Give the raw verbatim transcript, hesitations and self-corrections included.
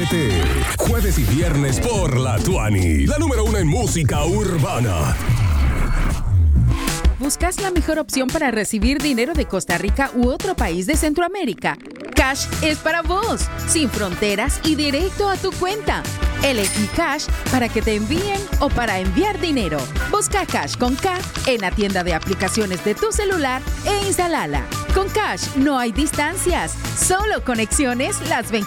siete. Jueves y viernes por La Tuani, la número uno en música urbana. ¿Buscas la mejor opción para recibir dinero de Costa Rica u otro país de Centroamérica? Cash es para vos, sin fronteras y directo a tu cuenta. Elegí Cash para que te envíen o para enviar dinero. Busca Cash con K en la tienda de aplicaciones de tu celular e instálala. Con Cash no hay distancias, solo conexiones las veinticuatro